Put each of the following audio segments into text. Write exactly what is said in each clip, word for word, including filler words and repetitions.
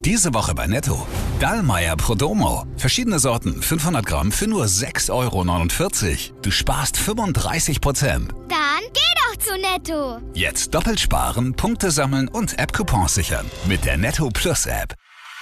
Diese Woche bei Netto. Dallmayr Prodomo. Verschiedene Sorten, fünfhundert Gramm für nur sechs Euro neunundvierzig. Du sparst fünfunddreißig Prozent. Dann geh doch zu Netto. Jetzt doppelt sparen, Punkte sammeln und App-Coupons sichern. Mit der Netto Plus App.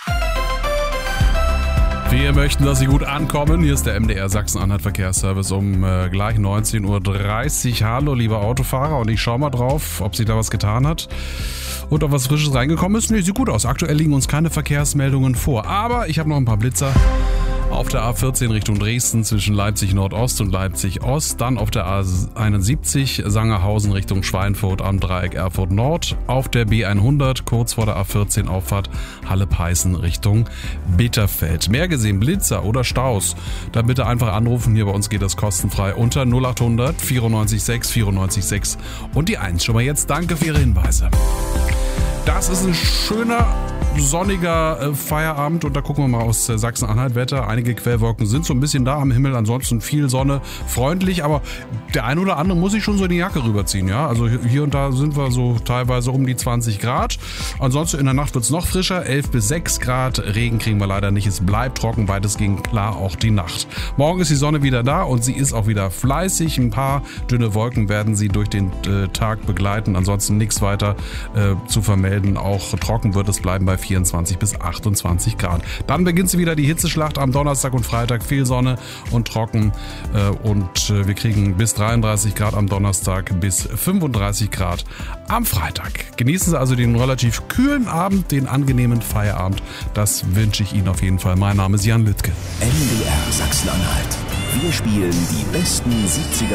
Wir möchten, dass Sie gut ankommen. Hier ist der M D R Sachsen-Anhalt Verkehrsservice um äh, gleich neunzehn Uhr dreißig. Hallo, liebe Autofahrer. Und ich schaue mal drauf, ob sich da was getan hat und ob was Frisches reingekommen ist. Nee, sieht gut aus. Aktuell liegen uns keine Verkehrsmeldungen vor. Aber ich habe noch ein paar Blitzer. Auf der A vierzehn Richtung Dresden zwischen Leipzig Nordost und Leipzig Ost. Dann auf der A einundsiebzig Sangerhausen Richtung Schweinfurt am Dreieck Erfurt Nord. Auf der B hundert kurz vor der A vierzehn Auffahrt Halle-Peißen Richtung Bitterfeld. Mehr gesehen, Blitzer oder Staus? Dann bitte einfach anrufen. Hier bei uns geht das kostenfrei unter null acht hundert vierundneunzig sechs vierundneunzig sechs und die eins. Schon mal jetzt danke für Ihre Hinweise. Das ist ein schöner, sonniger äh, Feierabend und da gucken wir mal aus äh, Sachsen-Anhalt Wetter. Einige Quellwolken sind so ein bisschen da am Himmel, ansonsten viel Sonne, freundlich, aber der ein oder andere muss sich schon so die Jacke rüberziehen, ja. Also hier und da sind wir so teilweise um die zwanzig Grad. Ansonsten in der Nacht wird es noch frischer, elf bis sechs Grad. Regen kriegen wir leider nicht, es bleibt trocken, weitestgehend klar auch die Nacht. Morgen ist die Sonne wieder da und sie ist auch wieder fleißig. Ein paar dünne Wolken werden sie durch den äh, Tag begleiten, ansonsten nichts weiter äh, zu vermelden. Auch trocken wird es bleiben bei vierundzwanzig bis achtundzwanzig Grad. Dann beginnt sie wieder die Hitzeschlacht am Donnerstag und Freitag. Viel Sonne und trocken und wir kriegen bis dreiunddreißig Grad am Donnerstag bis fünfunddreißig Grad am Freitag. Genießen Sie also den relativ kühlen Abend, den angenehmen Feierabend. Das wünsche ich Ihnen auf jeden Fall. Mein Name ist Jan Lüttke. M D R Sachsen-Anhalt. Wir spielen die besten siebziger